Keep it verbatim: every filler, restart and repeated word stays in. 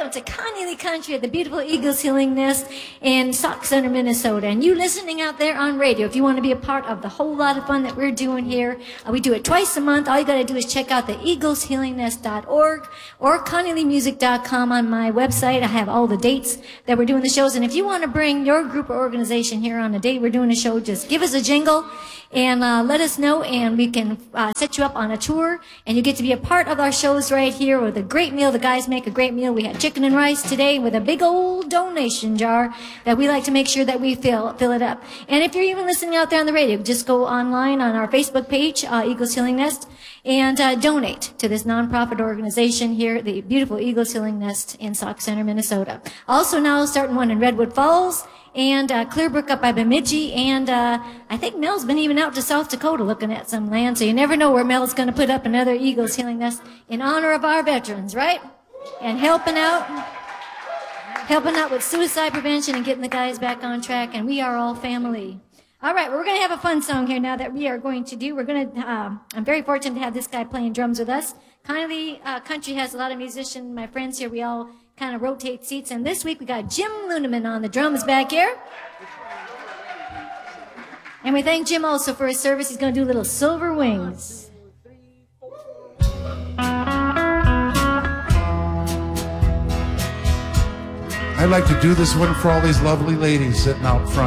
out to Connealy Country at the beautiful Eagles Healing Nest in Sauk Center, Minnesota. And you listening out there on radio, if you want to be a part of the whole lot of fun that we're doing here, uh, we do it twice a month. All you got to do is check out the eagles healing nest dot org or connealy music dot com on my website. I have all the dates that we're doing the shows. And if you want to bring your group or organization here on the date we're doing a show, just give us a jingle and uh, let us know, and we can uh, set you up on a tour, and you get to be a part of our shows right here with a great meal. The guys make a great meal. We had chicken and rice today with a big old donation jar that we like to make sure that we fill fill it up. And if you're even listening out there on the radio, just go online on our Facebook page, uh, Eagles Healing Nest, and uh, donate to this nonprofit organization here, the beautiful Eagles Healing Nest in Sauk Center, Minnesota. Also now starting one in Redwood Falls and uh, Clearbrook up by Bemidji, and uh, I think Mel's been even out to South Dakota looking at some land, so you never know where Mel's going to put up another Eagles Healing Nest in honor of our veterans, right? And helping out, helping out with suicide prevention and getting the guys back on track, and we are all family. All right, well, we're going to have a fun song here now that we are going to do. We're going to, uh, I'm very fortunate to have this guy playing drums with us. Connealy uh, Country has a lot of musicians, my friends here. We all kind of rotate seats, and this week we got Jim Luneman on the drums back here. And we thank Jim also for his service. He's going to do little Silver Wings. I'd like to do this one for all these lovely ladies sitting out front.